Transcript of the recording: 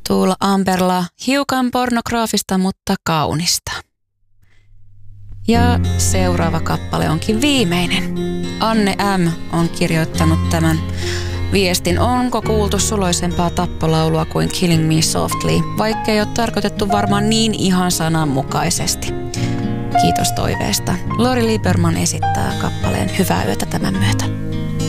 Tuula Amberla, hiukan pornograafista, mutta kaunista. Ja seuraava kappale onkin viimeinen. Anne M. on kirjoittanut tämän viestin. Onko kuultu suloisempaa tappolaulua kuin Killing Me Softly, vaikka ei ole tarkoitettu varmaan niin ihan sananmukaisesti. Kiitos toiveesta. Lori Lieberman esittää kappaleen Hyvää yötä tämän myötä.